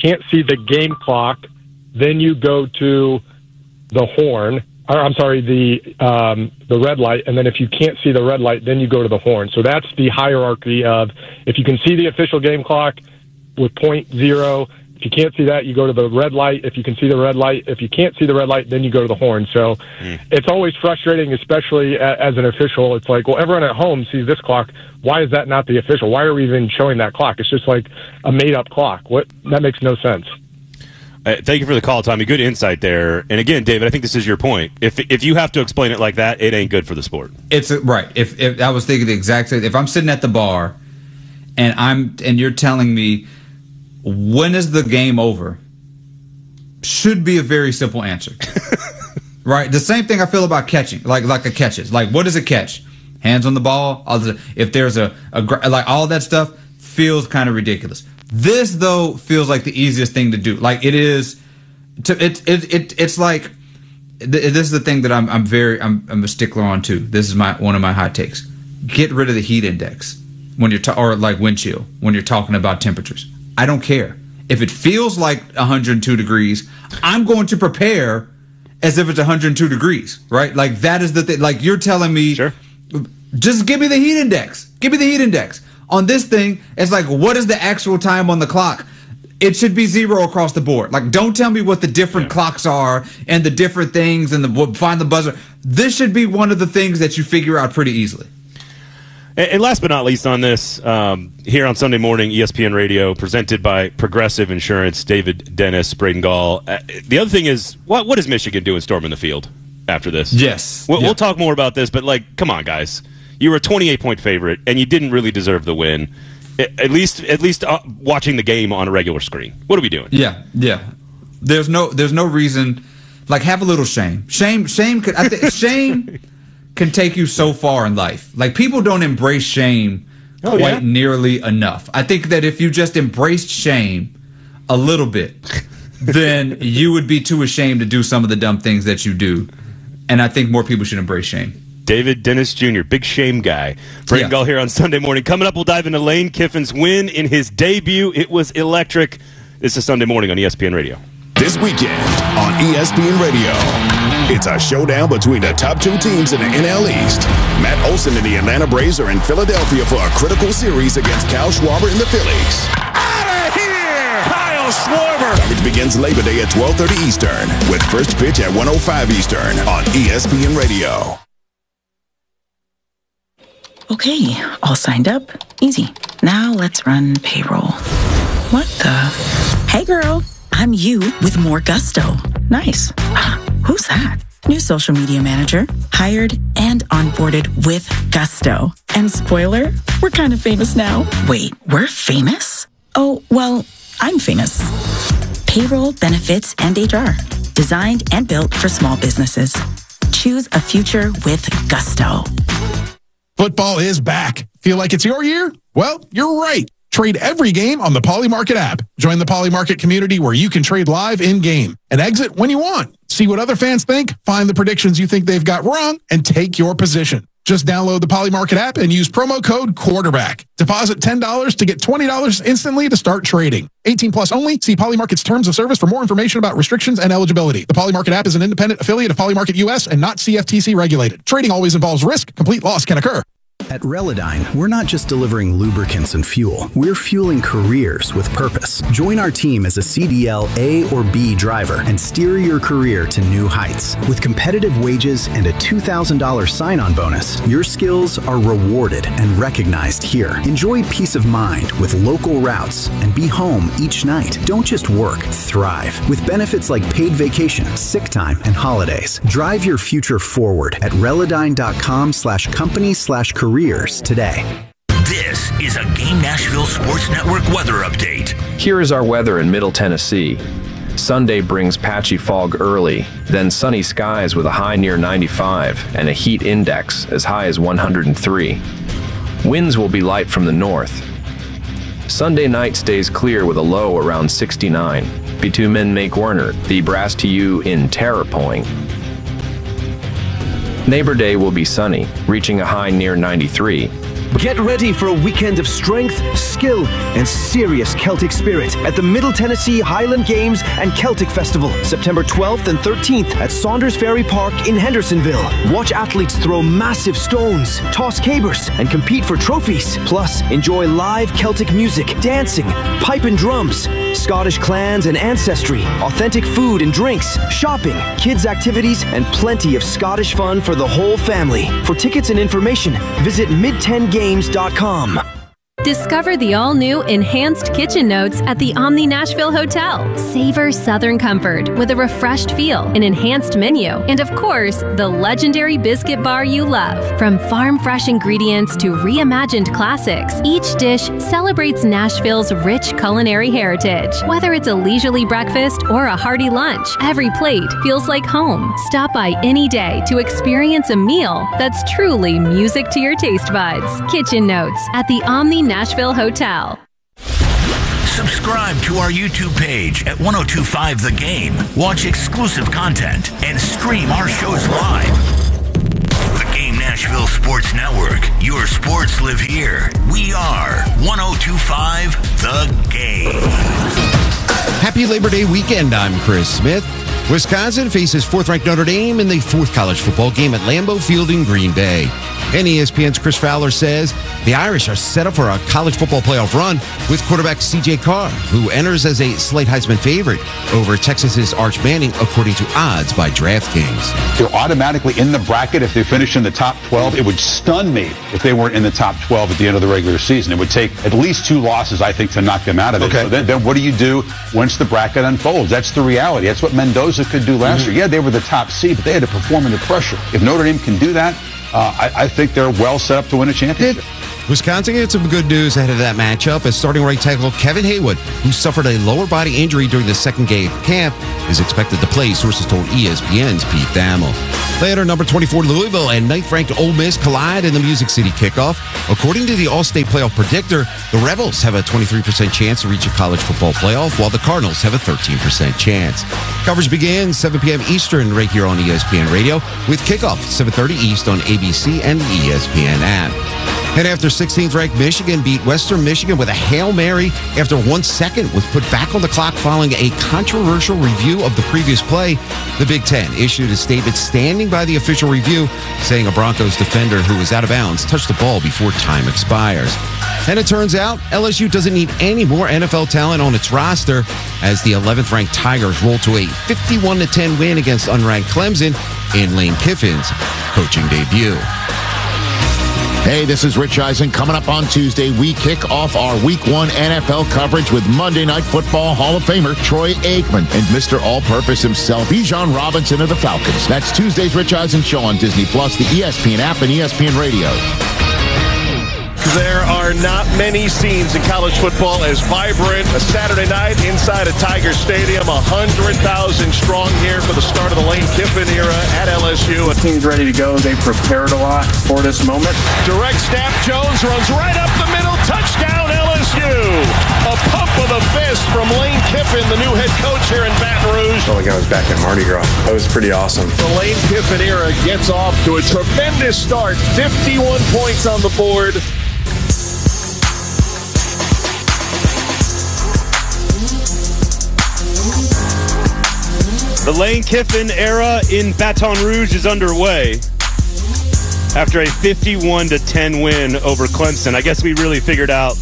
can't see the game clock, then you go to the horn. Or, I'm sorry, the red light, and then if you can't see the red light, then you go to the horn. So that's the hierarchy of if you can see the official game clock with .0. If you can't see that, you go to the red light. If you can see the red light, if you can't see the red light, then you go to the horn. So it's always frustrating, especially as an official. It's like, well, everyone at home sees this clock. Why is that not the official? Why are we even showing that clock? It's just like a made-up clock. That makes no sense. Thank you for the call, Tommy. Good insight there. And again, David, I think this is your point. If you have to explain it like that, it ain't good for the sport. It's right. If I was thinking the exact same, if I'm sitting at the bar and you're telling me when is the game over, should be a very simple answer. Right? The same thing I feel about catching, like a catches. Like, what is a catch? Hands on the ball. If there's like all that stuff feels kind of ridiculous. This, though, feels like the easiest thing to do. Like, it is. It's like this is the thing that I'm a stickler on too. This is one of my hot takes. Get rid of the heat index when you're or like wind chill when you're talking about temperatures. I don't care if it feels like 102 degrees. I'm going to prepare as if it's 102 degrees. Right? Like that is the thing. Like you're telling me, sure. Just give me the heat index. Give me the heat index. On this thing, it's like, what is the actual time on the clock? It should be 0 across the board. Like, don't tell me what the different clocks are and the different things and find the buzzer. This should be one of the things that you figure out pretty easily. And last but not least on this, here on Sunday morning, ESPN Radio, presented by Progressive Insurance, David Dennis, Braden Gall. The other thing is, what is Michigan doing storming the field after this? Yes. We'll talk more about this, but, like, come on, guys. You were a 28-point favorite, and you didn't really deserve the win. At least watching the game on a regular screen. What are we doing? Yeah. There's no reason. Like, have a little shame. Shame can take you so far in life. Like, people don't embrace shame quite nearly enough. I think that if you just embraced shame a little bit, then you would be too ashamed to do some of the dumb things that you do. And I think more people should embrace shame. David Dennis Jr., big shame guy. Braden Gall here on Sunday morning. Coming up, we'll dive into Lane Kiffin's win in his debut. It was electric. This is Sunday morning on ESPN Radio. This weekend on ESPN Radio, it's a showdown between the top two teams in the NL East. Matt Olson and the Atlanta Braves are in Philadelphia for a critical series against Kyle Schwarber and the Phillies. Out of here! Kyle Schwarber! Coverage begins Labor Day at 12:30 Eastern with first pitch at 1:05 Eastern on ESPN Radio. Okay, all signed up. Easy. Now let's run payroll. What the? Hey girl, I'm you with more gusto. Nice. Who's that? New social media manager. Hired and onboarded with gusto. And spoiler, we're kind of famous now. Wait, we're famous? Oh, well, I'm famous. Payroll, benefits, and HR. Designed and built for small businesses. Choose a future with gusto. Football is back. Feel like it's your year? Well, you're right. Trade every game on the Poly Market app. Join the Poly Market community where you can trade live in-game and exit when you want. See what other fans think, find the predictions you think they've got wrong, and take your position. Just download the Poly Market app and use promo code QUARTERBACK. Deposit $10 to get $20 instantly to start trading. 18 plus only. See Poly Market's terms of service for more information about restrictions and eligibility. The Poly Market app is an independent affiliate of Poly Market US and not CFTC regulated. Trading always involves risk. Complete loss can occur. At Relodyne, we're not just delivering lubricants and fuel. We're fueling careers with purpose. Join our team as a CDL A or B driver and steer your career to new heights. With competitive wages and a $2,000 sign-on bonus, your skills are rewarded and recognized here. Enjoy peace of mind with local routes and be home each night. Don't just work, thrive. With benefits like paid vacation, sick time, and holidays. Drive your future forward at Relodyne.com/company/careers today. This is a Game Nashville Sports Network weather update. Here is our weather in Middle Tennessee. Sunday brings patchy fog early, then sunny skies with a high near 95 and a heat index as high as 103. Winds will be light from the north. Sunday night stays clear with a low around 69. Bitumen Make Werner, the brass to you in Terrapoing. Neighbor Day will be sunny, reaching a high near 93. Get ready for a weekend of strength, skill, and serious Celtic spirit at the Middle Tennessee Highland Games and Celtic Festival, September 12th and 13th at Saunders Ferry Park in Hendersonville. Watch athletes throw massive stones, toss cabers, and compete for trophies. Plus, enjoy live Celtic music, dancing, pipe and drums, Scottish clans and ancestry, authentic food and drinks, shopping, kids' activities, and plenty of Scottish fun for the whole family. For tickets and information, visit mid10games.com. Discover the all-new Enhanced Kitchen Notes at the Omni Nashville Hotel. Savor Southern comfort with a refreshed feel, an enhanced menu, and of course, the legendary biscuit bar you love. From farm-fresh ingredients to reimagined classics, each dish celebrates Nashville's rich culinary heritage. Whether it's a leisurely breakfast or a hearty lunch, every plate feels like home. Stop by any day to experience a meal that's truly music to your taste buds. Kitchen Notes at the Omni Nashville Hotel. Subscribe to our YouTube page at 1025 The Game. Watch exclusive content and stream our shows live. The Game Nashville Sports Network. Your sports live here. We are 1025 The Game. Happy Labor Day weekend. I'm Chris Smith. Wisconsin faces fourth-ranked Notre Dame in the fourth college football game at Lambeau Field in Green Bay. And ESPN's Chris Fowler says the Irish are set up for a college football playoff run with quarterback C.J. Carr, who enters as a slight Heisman favorite over Texas's Arch Manning, according to odds by DraftKings. They're automatically in the bracket if they finish in the top 12. It would stun me if they weren't in the top 12 at the end of the regular season. It would take at least 2 losses, I think, to knock them out of it. Okay. So then what do you do once the bracket unfolds? That's the reality. That's what Mendoza could do last year. Yeah, they were the top seed, but they had to perform under pressure. If Notre Dame can do that, I think they're well set up to win a championship. Wisconsin had some good news ahead of that matchup as starting right tackle Kevin Haywood, who suffered a lower body injury during the second game of camp, is expected to play, sources told ESPN's Pete Thamel. Later, number 24 Louisville and ninth-ranked Ole Miss collide in the Music City kickoff. According to the All-State Playoff Predictor, the Rebels have a 23% chance to reach a college football playoff, while the Cardinals have a 13% chance. Coverage begins 7 p.m. Eastern right here on ESPN Radio, with kickoff 7:30 East on ABC and the ESPN app. And after 16th-ranked Michigan beat Western Michigan with a Hail Mary after 1 second was put back on the clock following a controversial review of the previous play, the Big Ten issued a statement standing by the official review, saying a Broncos defender who was out of bounds touched the ball before time expires. And it turns out LSU doesn't need any more NFL talent on its roster as the 11th-ranked Tigers roll to a 51-10 win against unranked Clemson in Lane Kiffin's coaching debut. Hey, this is Rich Eisen. Coming up on Tuesday, we kick off our Week 1 NFL coverage with Monday Night Football Hall of Famer Troy Aikman and Mr. All-Purpose himself, Bijan Robinson of the Falcons. That's Tuesday's Rich Eisen Show on Disney+, the ESPN app, and ESPN Radio. There are not many scenes in college football as vibrant. A Saturday night inside a Tiger Stadium, 100,000 strong here for the start of the Lane Kiffin era at LSU. The team's ready to go. They prepared a lot for this moment. Direct snap, Jones runs right up the middle. Touchdown, LSU. A pump of the fist from Lane Kiffin, the new head coach here in Baton Rouge. I felt like I was back in Mardi Gras. That was pretty awesome. The Lane Kiffin era gets off to a tremendous start. 51 points on the board. The Lane Kiffin era in Baton Rouge is underway after a 51-10 win over Clemson. I guess we really figured out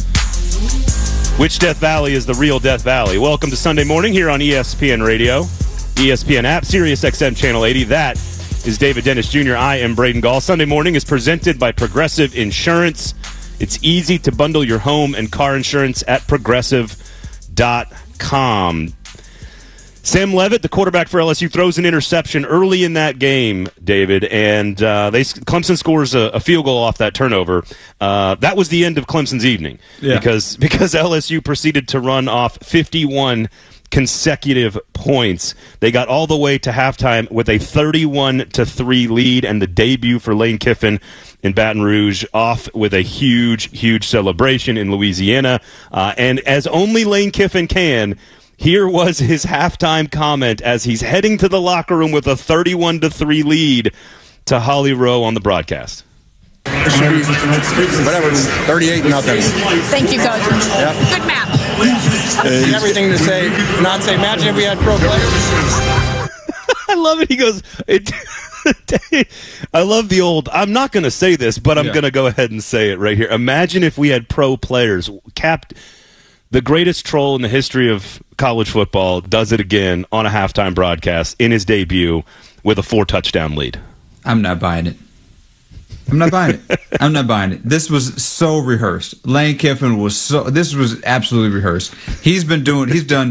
which Death Valley is the real Death Valley. Welcome to Sunday morning here on ESPN Radio, ESPN app, Sirius XM Channel 80. That is David Dennis Jr. I am Braden Gall. Sunday morning is presented by Progressive Insurance. It's easy to bundle your home and car insurance at Progressive.com. Sam Levitt, the quarterback for LSU, throws an interception early in that game, David, and Clemson scores a field goal off that turnover. That was the end of Clemson's evening because LSU proceeded to run off 51 consecutive points. They got all the way to halftime with a 31-3 lead, and the debut for Lane Kiffin in Baton Rouge off with a huge celebration in Louisiana. And as only Lane Kiffin can, here was his halftime comment as he's heading to the locker room with a 31-3 lead to Holly Rowe on the broadcast. It should be, 38-0. Thank you, Coach. Yep. Good map. Everything to say, not say, imagine if we had pro players. I love it. He goes, I love the old, I'm not going to say this, but I'm going to go ahead and say it right here. Imagine if we had pro players. The greatest troll in the history of college football does it again on a halftime broadcast in his debut with a 4-touchdown lead. I'm not buying it. I'm not buying it. This was so rehearsed. Lane Kiffin this was absolutely rehearsed. He's done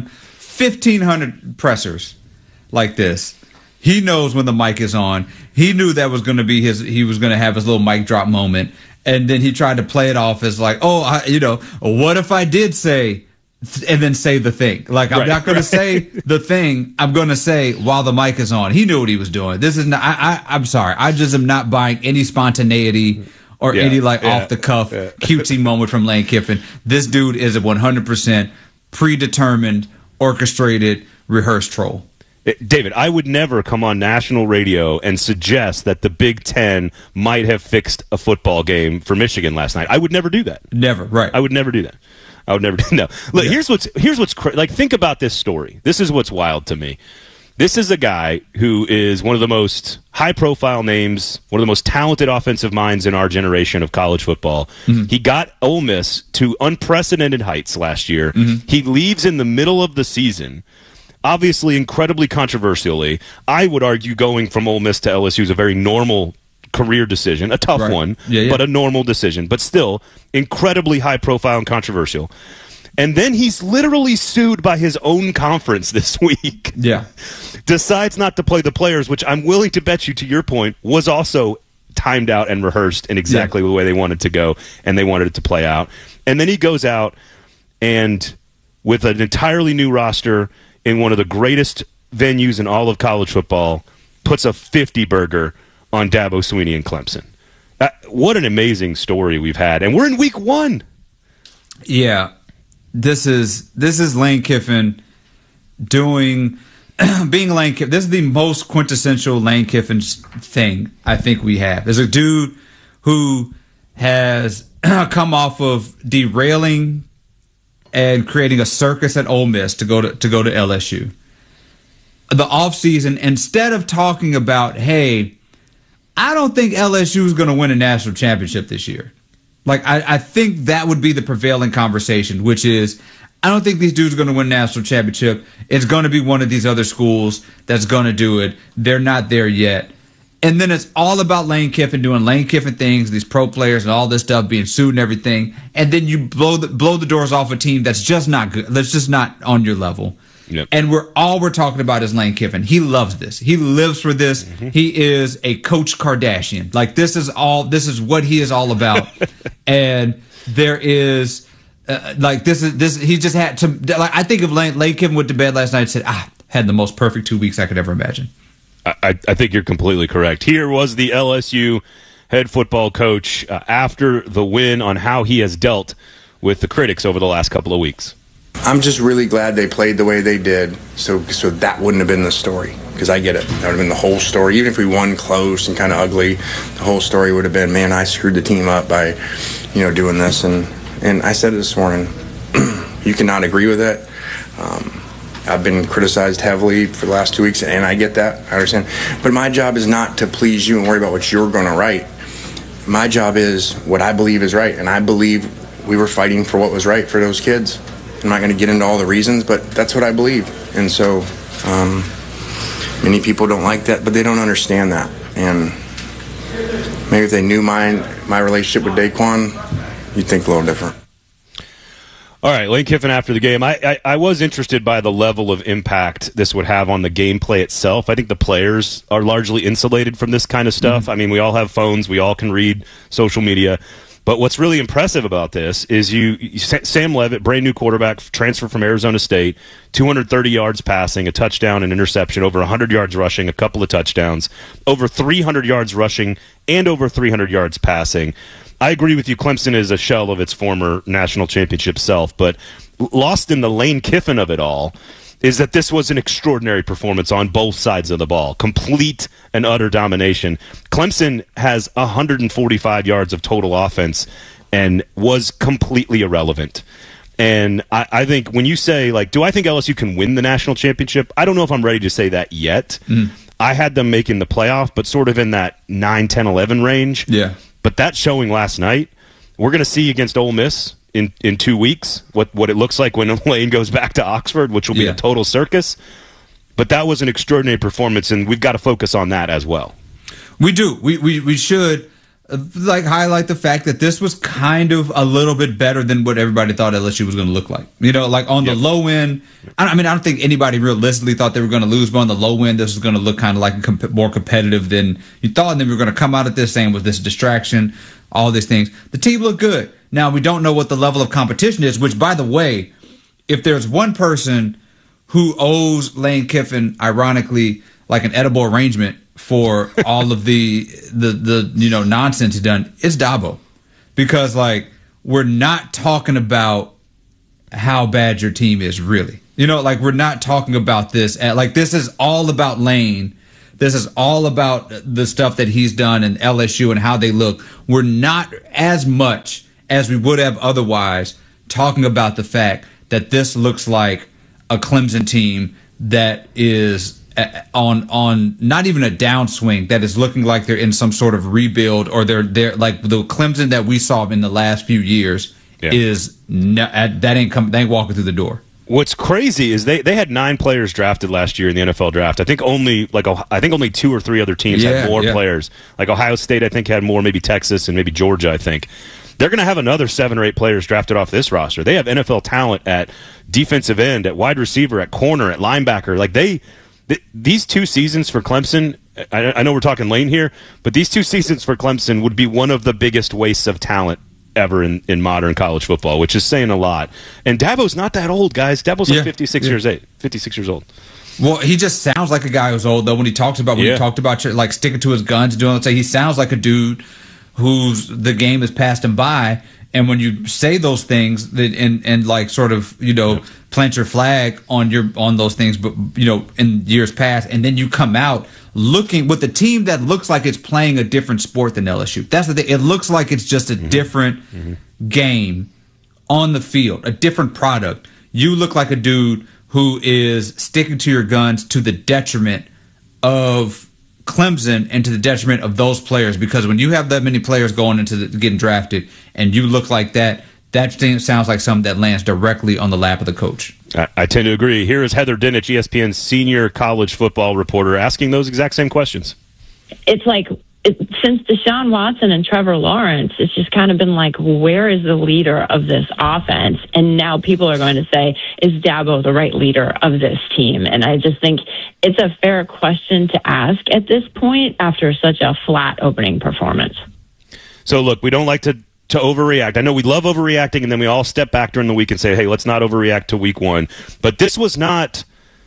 1,500 pressers like this. He knows when the mic is on. He knew that was going to be he was going to have his little mic drop moment. And then he tried to play it off as like, what if I did say, and then say the thing? Like, I'm not going to say the thing. I'm going to say while the mic is on. He knew what he was doing. This is not, I'm sorry. I just am not buying any spontaneity or any off the cuff cutesy moment from Lane Kiffin. This dude is a 100% predetermined, orchestrated, rehearsed troll. David, I would never come on national radio and suggest that the Big Ten might have fixed a football game for Michigan last night. I would never do that. Never, right. I would never do that. No. Look, here's what's like, think about this story. This is what's wild to me. This is a guy who is one of the most high-profile names, one of the most talented offensive minds in our generation of college football. Mm-hmm. He got Ole Miss to unprecedented heights last year. Mm-hmm. He leaves in the middle of the season. Obviously, incredibly controversially, I would argue going from Ole Miss to LSU is a very normal career decision, a tough one, but a normal decision, but still incredibly high profile and controversial. And then he's literally sued by his own conference this week. Yeah. Decides not to play the players, which I'm willing to bet you, to your point, was also timed out and rehearsed in exactly the way they wanted to go, and they wanted it to play out. And then he goes out and with an entirely new roster in one of the greatest venues in all of college football, puts a 50-burger on Dabo Swinney and Clemson. What an amazing story we've had. And we're in week 1. Yeah. This is Lane Kiffin being Lane Kiffin. This is the most quintessential Lane Kiffin thing I think we have. There's a dude who has come off of derailing and creating a circus at Ole Miss to go to LSU. The offseason, instead of talking about, hey, I don't think LSU is going to win a national championship this year. Like, I think that would be the prevailing conversation, which is, I don't think these dudes are going to win a national championship. It's going to be one of these other schools that's going to do it. They're not there yet. And then it's all about Lane Kiffin doing Lane Kiffin things, these pro players and all this stuff being sued and everything. And then you blow the doors off a team that's just not good. That's just not on your level. Yep. And we're talking about is Lane Kiffin. He loves this. He lives for this. Mm-hmm. He is a Coach Kardashian. Like, this is what he is all about. And there is he just had to, like, I think if Lane Kiffin went to bed last night and said, had the most perfect 2 weeks I could ever imagine. I think you're completely correct. Here was the LSU head football coach after the win on how he has dealt with the critics over the last couple of weeks. I'm just really glad they played the way they did, so that wouldn't have been the story, because I get it. That would have been the whole story. Even if we won close and kind of ugly, the whole story would have been, man, I screwed the team up by, doing this. And I said it this morning, you cannot agree with it. I've been criticized heavily for the last 2 weeks, and I get that. I understand. But my job is not to please you and worry about what you're going to write. My job is what I believe is right, and I believe we were fighting for what was right for those kids. I'm not going to get into all the reasons, but that's what I believe. And so many people don't like that, but they don't understand that. And maybe if they knew my relationship with Daquan, you'd think a little different. All right, Lane Kiffin after the game. I was interested by the level of impact this would have on the gameplay itself. I think the players are largely insulated from this kind of stuff. Mm-hmm. I mean, we all have phones. We all can read social media. But what's really impressive about this is Sam Leavitt, brand new quarterback, transfer from Arizona State, 230 yards passing, a touchdown, an interception, over 100 yards rushing, a couple of touchdowns, over 300 yards rushing, and over 300 yards passing. I agree with you. Clemson is a shell of its former national championship self, but lost in the Lane Kiffin of it all is that this was an extraordinary performance on both sides of the ball. Complete and utter domination. Clemson has 145 yards of total offense and was completely irrelevant. And I think when you say, like, do I think LSU can win the national championship? I don't know if I'm ready to say that yet. I had them making the playoff, but sort of in that 9, 10, 11 range. Yeah. But that showing last night, we're going to see against Ole Miss in 2 weeks what it looks like when Lane goes back to Oxford, which will be a total circus. But that was an extraordinary performance, and we've got to focus on that as well. We do. We should highlight the fact that this was kind of a little bit better than what everybody thought LSU was going to look like. Like on the low end, I don't think anybody realistically thought they were going to lose, but on the low end, this was going to look kind of like more competitive than you thought, and then we were going to come out at this saying with this distraction, all these things. The team looked good. Now, we don't know what the level of competition is, which, by the way, if there's one person who owes Lane Kiffin, ironically, like an edible arrangement for all of the nonsense he's done, it's Dabo. Because, we're not talking about how bad your team is, really. We're not talking about this. This is all about Lane. This is all about the stuff that he's done in LSU and how they look. We're not as much as we would have otherwise talking about the fact that this looks like a Clemson team that is on not even a downswing, that is looking like they're in some sort of rebuild, or they're like the Clemson that we saw in the last few years is that ain't walking through the door. What's crazy is they had 9 players drafted last year in the NFL draft. I think only 2 or 3 other teams had more players. Like Ohio State, I think, had more, maybe Texas and maybe Georgia, I think. They're going to have another 7 or 8 players drafted off this roster. They have NFL talent at defensive end, at wide receiver, at corner, at linebacker. These 2 seasons for Clemson, I know we're talking Lane here, but these 2 seasons for Clemson would be one of the biggest wastes of talent ever in modern college football, which is saying a lot. And Dabo's not that old, guys. Dabo's 56 years old. Well, he just sounds like a guy who's old, though, when he talks about sticking to his guns and doing it. He sounds like a dude whose the game has passed him by. And when you say those things and sort of, plant your flag on those things, but in years past, and then you come out looking with a team that looks like it's playing a different sport than LSU. That's the thing. It looks like it's just a different game on the field, a different product. You look like a dude who is sticking to your guns to the detriment of Clemson and to the detriment of those players, because when you have that many players going into getting drafted and you look like that sounds like something that lands directly on the lap of the coach. I tend to agree. Here is Heather Dinich, ESPN's senior college football reporter, asking those exact same questions. It's like, since Deshaun Watson and Trevor Lawrence, it's just kind of been like, where is the leader of this offense? And now people are going to say, is Dabo the right leader of this team? And I just think it's a fair question to ask at this point after such a flat opening performance. So, look, we don't like to overreact. I know we love overreacting, and then we all step back during the week and say, hey, let's not overreact to week 1. But this was not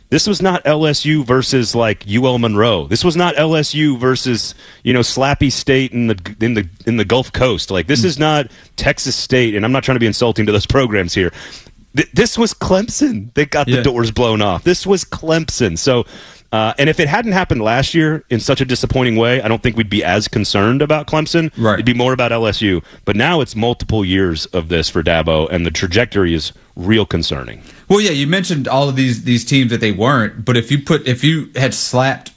LSU versus UL Monroe. This was not LSU versus Slappy State in the Gulf Coast. This is not Texas State, and I'm not trying to be insulting to those programs here. This was Clemson that got the doors blown off. This was Clemson. So, and if it hadn't happened last year in such a disappointing way, I don't think we'd be as concerned about Clemson. Right. It'd be more about LSU. But now it's multiple years of this for Dabo, and the trajectory is real concerning. Well, yeah, you mentioned all of these teams that they weren't, but if you had slapped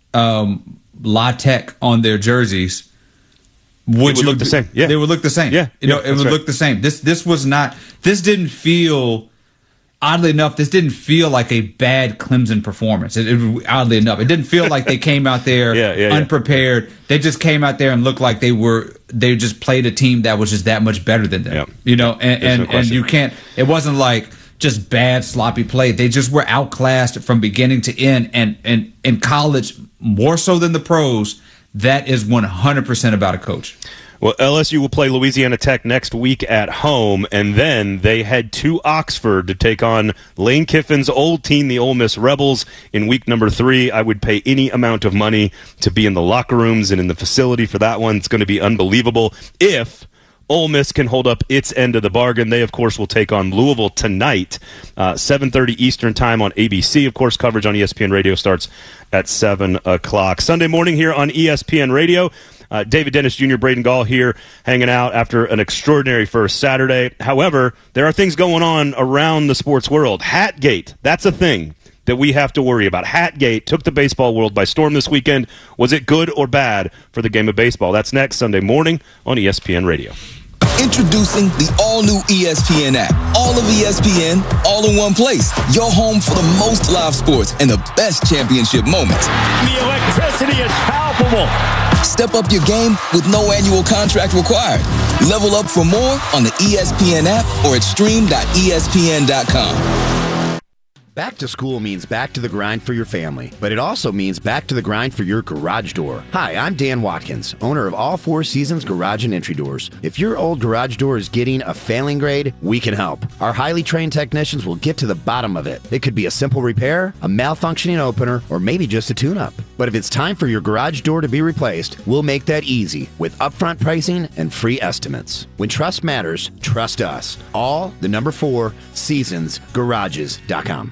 La Tech on their jerseys, it would look the same. Yeah, they would look the same. Yeah, it would look the same. This didn't feel. Oddly enough, this didn't feel like a bad Clemson performance. Oddly enough, it didn't feel like they came out there unprepared. They just came out there and looked like they just played a team that was just that much better than them. And you can't. It wasn't like just bad sloppy play. They just were outclassed from beginning to end. And in college, more so than the pros, that is 100% about a coach. Well, LSU will play Louisiana Tech next week at home, and then they head to Oxford to take on Lane Kiffin's old team, the Ole Miss Rebels, in week number 3. I would pay any amount of money to be in the locker rooms and in the facility for that one. It's going to be unbelievable if Ole Miss can hold up its end of the bargain. They, of course, will take on Louisville tonight, 7:30 Eastern time on ABC. Of course, coverage on ESPN Radio starts at 7 o'clock. Sunday morning here on ESPN Radio. David Dennis Jr., Braden Gall here hanging out after an extraordinary first Saturday. However, there are things going on around the sports world. Hatgate, that's a thing that we have to worry about. Hatgate took the baseball world by storm this weekend. Was it good or bad for the game of baseball? That's next Sunday morning on ESPN Radio. Introducing the all-new ESPN app. All of ESPN, all in one place. Your home for the most live sports and the best championship moments. The electricity is palpable. Step up your game with no annual contract required. Level up for more on the ESPN app or at stream.espn.com. Back to school means back to the grind for your family, but it also means back to the grind for your garage door. Hi, I'm Dan Watkins, owner of All Four Seasons Garage and Entry Doors. If your old garage door is getting a failing grade, we can help. Our highly trained technicians will get to the bottom of it. It could be a simple repair, a malfunctioning opener, or maybe just a tune-up. But if it's time for your garage door to be replaced, we'll make that easy with upfront pricing and free estimates. When trust matters, trust us. All the number 4 seasonsgarages.com.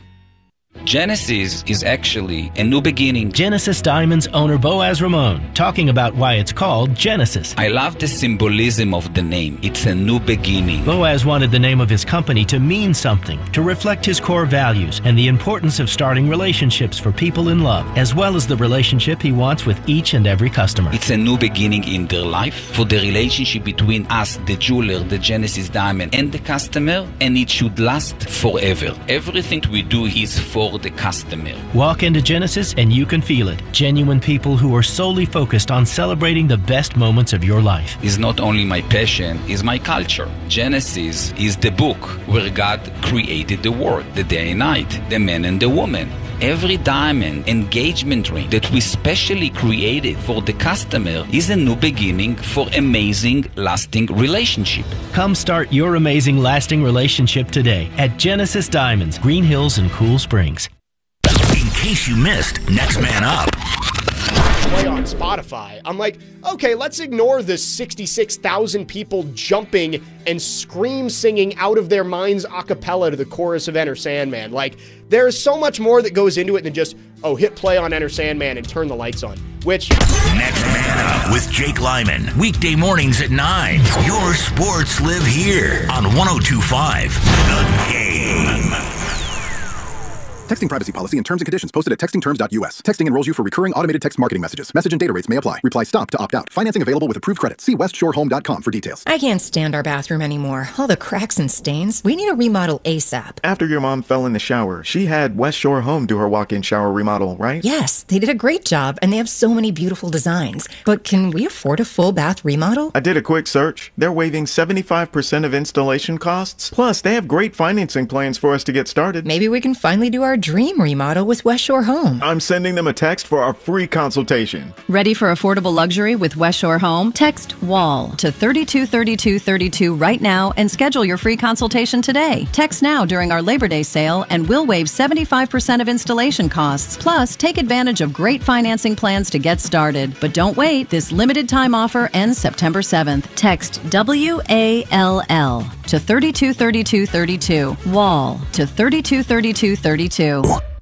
Genesis is actually a new beginning. Genesis Diamonds owner Boaz Ramon talking about why it's called Genesis. I love the symbolism of the name. It's a new beginning. Boaz wanted the name of his company to mean something, to reflect his core values and the importance of starting relationships for people in love, as well as the relationship he wants with each and every customer. It's a new beginning in their life for the relationship between us, the jeweler, the Genesis Diamond, and the customer, and it should last forever. Everything we do is for the customer. Walk into Genesis and you can feel it. Genuine people who are solely focused on celebrating the best moments of your life. It's not only my passion, it's my culture. Genesis is the book where God created the world, the day and night, the man and the woman. Every diamond engagement ring that we specially created for the customer is a new beginning for amazing, lasting relationship. Come start your amazing, lasting relationship today at Genesis Diamonds, Green Hills and Cool Springs. In case you missed Next Man Up. Play on Spotify. I'm like, okay, let's ignore the 66,000 people jumping and scream singing out of their minds a cappella to the chorus of Enter Sandman. Like, there's so much more that goes into it than just, oh, hit play on Enter Sandman and turn the lights on. Which... Next Man Up with Jake Lyman. Weekday mornings at 9. Your sports live here on 102.5 The Game. Texting privacy policy and terms and conditions posted at textingterms.us. Texting enrolls you for recurring automated text marketing messages. Message and data rates may apply. Reply STOP to opt out. Financing available with approved credit. See westshorehome.com for details. I can't stand our bathroom anymore. All the cracks and stains. We need a remodel ASAP. After your mom fell in the shower, she had West Shore Home do her walk-in shower remodel, right? Yes, they did a great job, and they have so many beautiful designs. But can we afford a full bath remodel? I did a quick search. They're waiving 75% of installation costs. Plus, they have great financing plans for us to get started. Maybe we can finally do our dream remodel with West Shore Home. I'm sending them a text for our free consultation. Ready for affordable luxury with West Shore Home? Text WALL to 323232 right now and schedule your free consultation today. Text now during our Labor Day sale and we'll waive 75% of installation costs. Plus, take advantage of great financing plans to get started. But don't wait. This limited time offer ends September 7th. Text WALL to 323232. WALL to 323232.